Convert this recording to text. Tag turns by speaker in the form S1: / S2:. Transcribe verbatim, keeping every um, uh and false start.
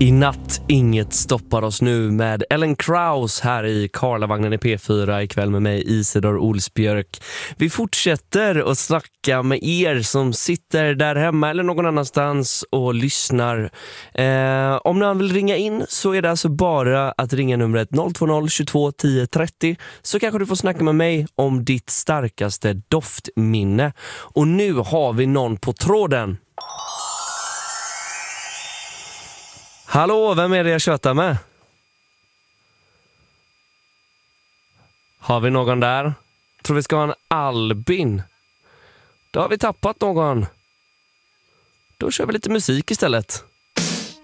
S1: I natt, inget stoppar oss nu med Ellen Krauss här i Karlavagnen i P fyra ikväll med mig, Isidor Olsbjörk. Vi fortsätter att snacka med er som sitter där hemma eller någon annanstans och lyssnar. Eh, om någon vill ringa in så är det alltså bara att ringa numret noll två noll tjugotvå tio trettio, så kanske du får snacka med mig om ditt starkaste doftminne. Och nu har vi någon på tråden. Hallå, vem är det jag tjötar med? Har vi någon där? Tror vi ska ha en Albin. Då har vi tappat någon. Då kör vi lite musik istället.